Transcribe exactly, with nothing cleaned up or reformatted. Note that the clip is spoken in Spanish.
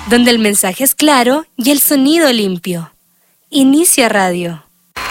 donde el mensaje es claro y el sonido limpio. Inicia Radio.